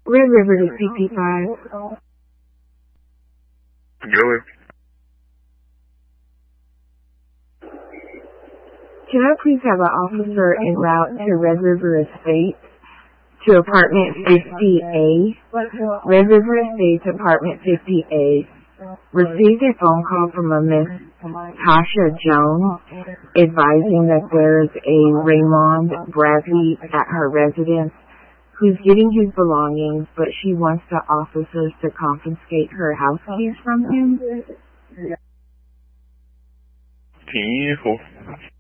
Red River to 65. Go. Can I please have an officer en route to Red River Estates to apartment 50A? Red River Estates, apartment 50A. Received a phone call from a Miss Tasha Jones advising that there is a Raymond Bradley at her residence who's getting his belongings, but she wants the officers to confiscate her house keys from him. Hijo.